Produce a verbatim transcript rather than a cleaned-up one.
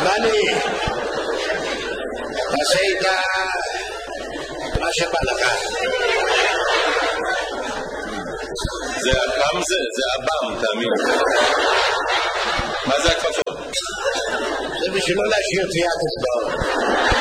בני, תעשה איתה מה שבא לך. זה אבם זה? זה אבם, תאמין. מה זה הכפפות? זה בשביל לא להשאיר טביעת אצבעות.